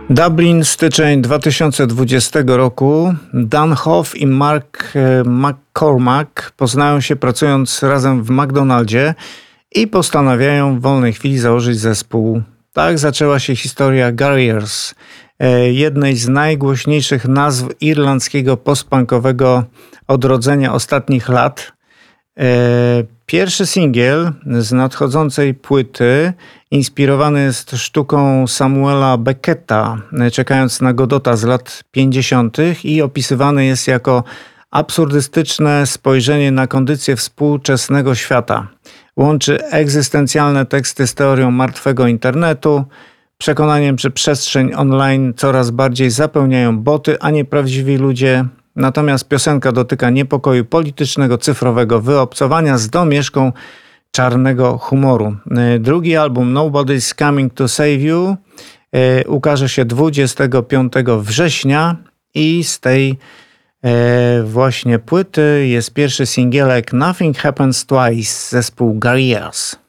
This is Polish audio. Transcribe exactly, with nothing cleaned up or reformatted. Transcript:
Dublin, styczeń dwa tysiące dwudziestego roku. Dan Hoff i Mark McCormack poznają się pracując razem w McDonaldzie i postanawiają w wolnej chwili założyć zespół. Tak zaczęła się historia Garriers, jednej z najgłośniejszych nazw irlandzkiego postpunkowego odrodzenia ostatnich lat. Pierwszy singiel z nadchodzącej płyty inspirowany jest sztuką Samuela Becketta, Czekając na Godota z lat pięćdziesiątych i opisywany jest jako absurdystyczne spojrzenie na kondycję współczesnego świata. Łączy egzystencjalne teksty z teorią martwego internetu, przekonaniem, że przestrzeń online coraz bardziej zapełniają boty, a nie prawdziwi ludzie. Natomiast piosenka dotyka niepokoju politycznego, cyfrowego wyobcowania z domieszką czarnego humoru. Drugi album Nobody's Coming to Save You ukaże się dwudziestego piątego września i z tej właśnie płyty jest pierwszy singielek Nothing Happens Twice, zespół Garriers.